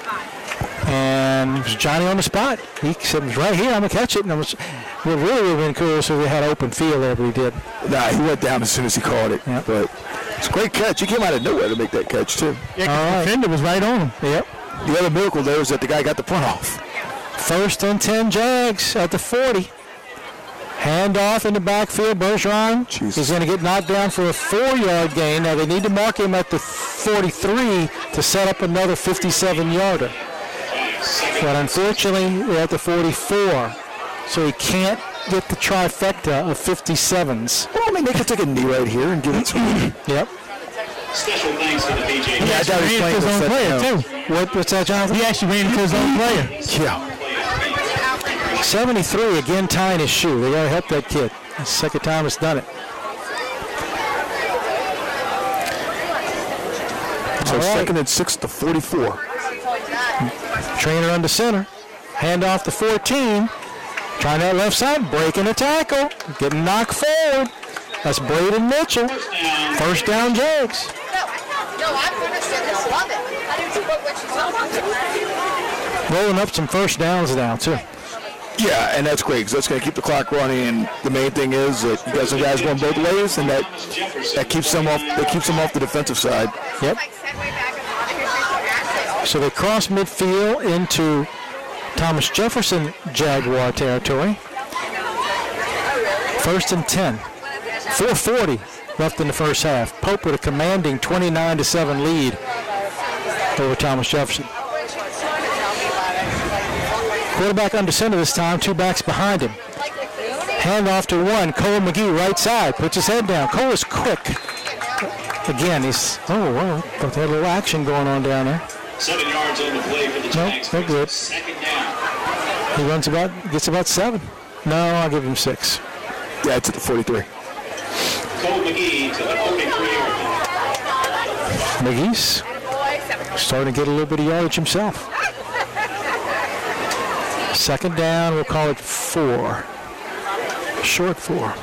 And it was Johnny on the spot. He said, it was right here, I'm going to catch it. And it was, it really would have been cool if we had open field there, but he did. Nah, he went down as soon as he caught it. Yep. But it's a great catch. He came out of nowhere to make that catch, too. Yeah, because the defender was right on him. Yep. The other miracle there is that the guy got the punt off. First and ten Jags at the forty. Handoff in the backfield. Bergeron is going to get knocked down for a four-yard gain. Now, they need to mark him at the forty-three to set up another fifty-seven-yarder. But unfortunately, they're at the forty-four, so he can't get the trifecta of fifty-sevens. Well, I mean, they could take a knee right here and give it to him. Yep. Special thanks to the B J. He Yeah, actually ran into his own player, too. What, what's that, Jonathan? He actually ran into his own player. Yeah. seventy-three, again tying his shoe. They got to help that kid. It's the second time it's done it. So right. Second and six to forty-four. Trainer under center. Hand off to fourteen. Trying that left side. Breaking a tackle. Getting knocked forward. That's Braden Mitchell. First down, Jags. Rolling up some first downs now, too. Yeah, and that's great because that's going to keep the clock running. And the main thing is that you got some guys going both ways, and that that keeps them off. That keeps them off the defensive side. Yep. So they cross midfield into Thomas Jefferson Jaguar territory. First and ten. four forty left in the first half. Pope with a commanding twenty-nine to seven lead over Thomas Jefferson. Quarterback under center this time, two backs behind him. Handoff to one, Cole McGee, right side, puts his head down. Cole is quick. Again, he's, oh, well, but they had a little action going on down there. Seven yards on the play for the Jags. Nope, they're good. Second down. He runs about, gets about seven. No, I'll give him six. Yeah, it's at the forty-three. Cole McGee to the forty-three yard line. McGee's starting to get a little bit of yardage himself. Second down, we'll call it four. Short four.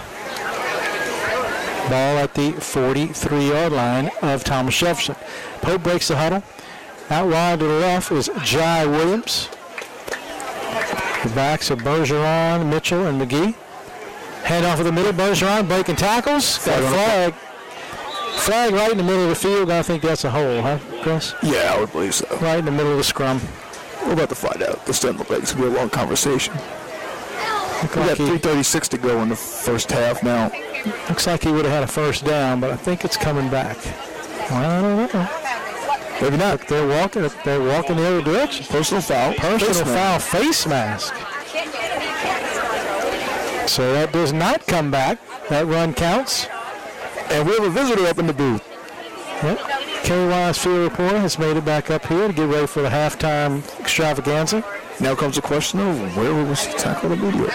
Ball at the forty-three-yard line of Thomas Jefferson. Pope breaks the huddle. Out wide to the left is Jai Williams. The backs are Bergeron, Mitchell, and McGee. Hand off of the middle. Bergeron breaking tackles. Got a flag. Flag right in the middle of the field. I think that's a hole, huh, Chris? Yeah, I would believe so. Right in the middle of the scrum. We're about to find out. This doesn't look like it's going to be a long conversation. Look we like got he, three thirty-six to go in the first half now. Looks like he would have had a first down, but I think it's coming back. Well, I don't know. Maybe not. They're walking. They're walking the other direction. Personal foul. Personal face foul. Mask. Face mask. So that does not come back. That run counts. And we have a visitor up in the booth. Yep. K Y's field reporter has made it back up here to get ready for the halftime extravaganza. Now comes the question of where was he tackled immediately?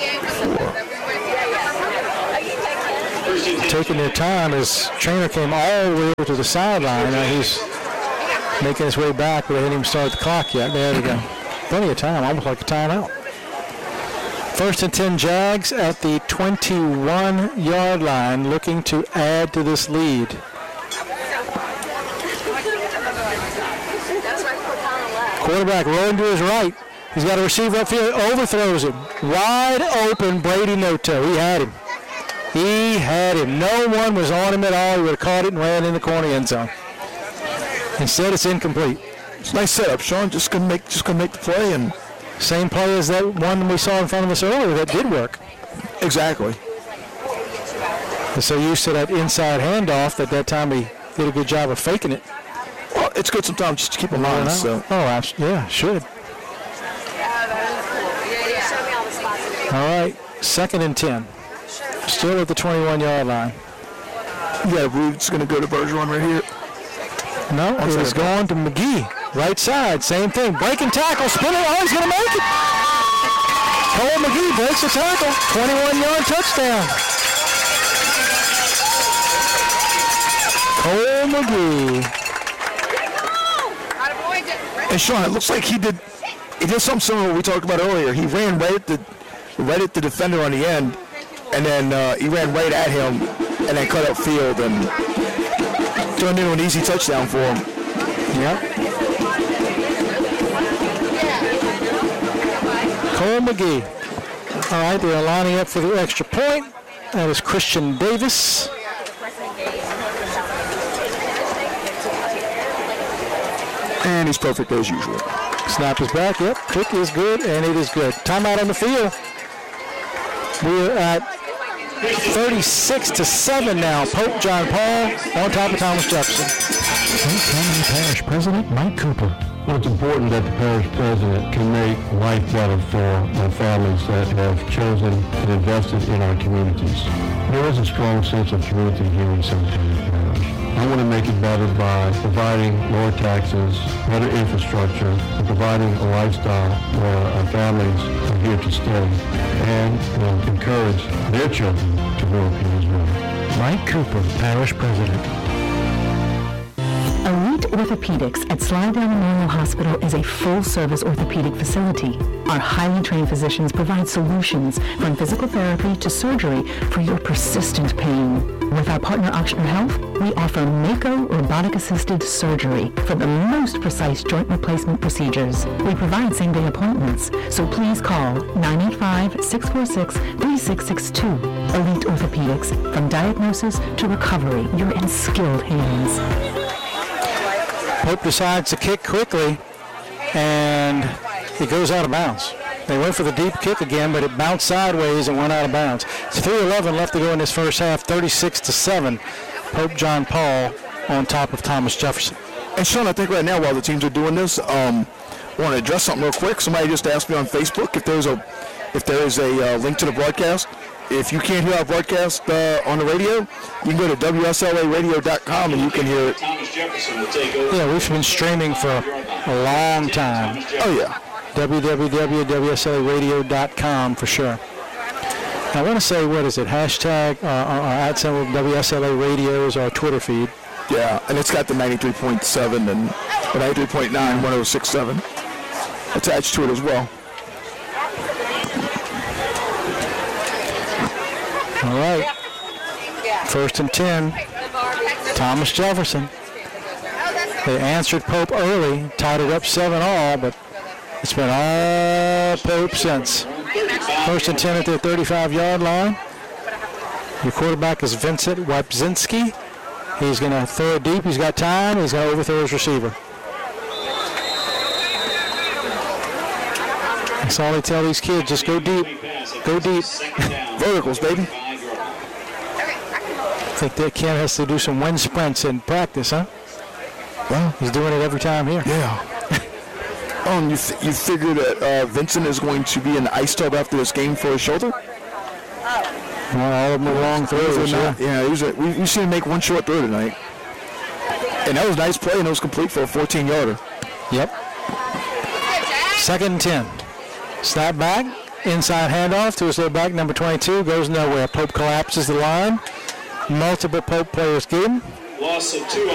Taking their time, his trainer came all the way over to the sideline. Now he's making his way back, but they didn't even start the clock yet. There we go. Plenty of time, almost like a timeout. First and ten Jags at the twenty-one yard line, looking to add to this lead. Quarterback rolling to his right. He's got a receiver upfield, overthrows him. Wide open, Brady Noto. He had him. He had him. No one was on him at all. He would have caught it and ran in the corner end zone. Instead, it's incomplete. It's a nice setup, Sean. Just gonna make, just gonna make the play, and same play as that one we saw in front of us earlier that did work. Exactly. They're so used to that inside handoff that that time he did a good job of faking it. Well, it's good sometimes just to keep them on. So. Oh, absolutely. Yeah, should. All right, second and ten. Still at the twenty-one yard line. Yeah, Rude's going to go to Bergeron right here. No, it was going to McGee. Right side, same thing. Breaking tackle, spinning. Oh, he's going to make it. Cole McGee breaks the tackle. twenty-one yard touchdown. Cole McGee. And Sean, it looks like he did he did something similar to what we talked about earlier. He ran right at the right at the defender on the end, and then uh, he ran right at him, and then cut up field and turned into an easy touchdown for him. Yep. Cole McGee. All right, they're lining up for the extra point. That is Christian Davis. And he's perfect as usual. Snap is back. Yep. Kick is good, and it is good. Timeout on the field. We're at thirty-six to seven now. Pope John Paul on top of Thomas Jefferson. Saint Tammany Parish President Mike Cooper. Well, it's important that the parish president can make life better for our families that have chosen and invested in our communities. There is a strong sense of community here in Saint Tammany Parish. I want to make it better by providing lower taxes, better infrastructure, and providing a lifestyle where our families are here to stay, and will encourage their children to grow up here as well. Mike Cooper, Parish President. Elite Orthopedics at Slidell Memorial Hospital is a full-service orthopedic facility. Our highly trained physicians provide solutions from physical therapy to surgery for your persistent pain. With our partner Ochsner Health, we offer Mako robotic-assisted surgery for the most precise joint replacement procedures. We provide same-day appointments, so please call nine eight five, six four six, three six six two. Elite Orthopedics, from diagnosis to recovery, you're in skilled hands. Pope decides to kick quickly, and it goes out of bounds. They went for the deep kick again, but it bounced sideways and went out of bounds. It's three eleven left to go in this first half, thirty-six to seven. Pope John Paul on top of Thomas Jefferson. And Sean, I think right now while the teams are doing this, um, I want to address something real quick. Somebody just asked me on Facebook if there's a if there is a uh, link to the broadcast. If you can't hear our broadcast uh, on the radio, you can go to W S L A radio dot com and you can hear it. Yeah, we've been streaming for a long time. Oh, yeah. w w w dot w s l a radio dot com for sure. I want to say, what is it? Hashtag uh, our ad symbol W S L A Radio is our Twitter feed. Yeah, and it's got the ninety-three point seven and ninety-three point nine, one oh six point seven attached to it as well. All right. First and ten. Thomas Jefferson. They answered Pope early, tied it up seven all, but it's been all Pope since. First and ten at their thirty-five yard line. Your quarterback is Vincent Wapzinski. He's going to throw it deep. He's got time. He's going to overthrow his receiver. That's all they tell these kids. Just go deep. Go deep. Verticals, baby. I think that Ken has to do some wind sprints in practice, huh? Well, he's doing it every time here. Yeah. um, you, th- you figure that uh, Vincent is going to be in the ice tub after this game for his shoulder? Well, all of them were long throws. Yeah, yeah he was a, we, you seen him make one short throw tonight. And that was a nice play, and it was complete for a fourteen-yarder. Yep. Second and ten. Snap back. Inside handoff to his little back, number twenty-two. Goes nowhere. Pope collapses the line. Multiple Pope players get him. Loss of two